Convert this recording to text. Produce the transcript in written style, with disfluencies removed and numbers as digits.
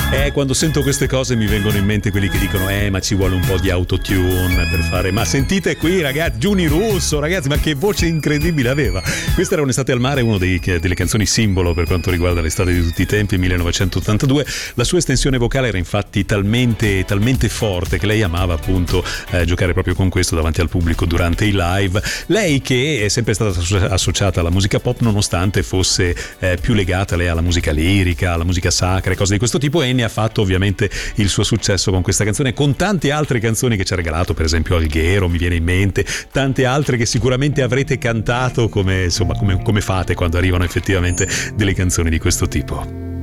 Quando sento queste cose mi vengono in mente quelli che dicono ma ci vuole un po' di autotune per fare, ma sentite qui ragazzi, Giuni Russo, ragazzi, ma che voce incredibile aveva. Questa era Un'estate al mare, una delle canzoni simbolo per quanto riguarda l'estate di tutti i tempi, 1982. La sua estensione vocale era infatti talmente forte che lei amava appunto giocare proprio con questo davanti al pubblico durante i live. Lei che è sempre stata associata alla musica pop nonostante fosse più legata lei alla musica lirica, alla musica sacra e cose di questo tipo, e ne ha fatto ovviamente il suo successo con questa canzone, con tante altre canzoni che ci ha regalato, per esempio Alghero mi viene in mente, tante altre che sicuramente avrete cantato come fate quando arrivano effettivamente delle canzoni di questo tipo.